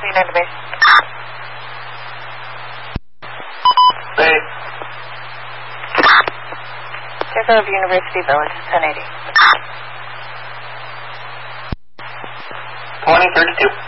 United Base. Hey. Circle of University Village, 1080. 2032.